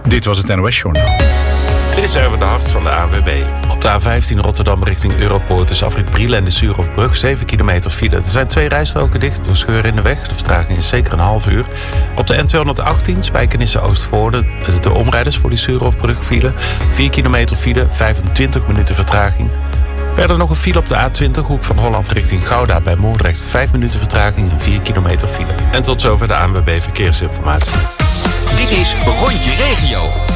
Dit was het NOS-journaal. Dit is Erwin de Hart van de ANWB. Op de A15 Rotterdam richting Europoort tussen afrit Brielen en de Suurhofbrug 7 kilometer file. Er zijn 2 rijstroken dicht door scheuren in de weg. De vertraging is zeker een half uur. Op de N218 Spijkenisse-Oostvoorde de omrijders voor die Suurhofbrug file. 4 kilometer file, 25 minuten vertraging. Verder nog een file op de A20 Hoek van Holland richting Gouda bij Moordrecht. 5 minuten vertraging en 4 kilometer file. En tot zover de ANWB Verkeersinformatie. Dit is Rondje Regio.